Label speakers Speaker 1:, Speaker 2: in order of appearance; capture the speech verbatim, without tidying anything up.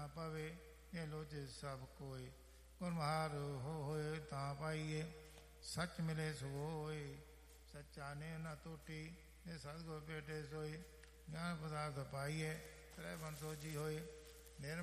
Speaker 1: ਨਾ ਪਵੇ ਇਹ ਲੋਚੇ ਸਭ ਕੋਇ। ਗੁਰ ਮਹਾਰ ਹੋ ਹੋਏ ਤਾਂ ਪਾਈਏ ਸੱਚ ਮਿਲੇ ਸੋ ਹੋਏ। ਸੱਚਾ ਨੇ ਨਾ ਟੋਟੀ ਇਹ ਸਤਿਗੁਰ ਭੇਟੇ ਸੋਈ। ਗਿਆਨ ਪਦਾਰਥ ਪਾਈਏ ਤ੍ਰੈ ਬਨ ਸੋਜੀ ਹੋਏ।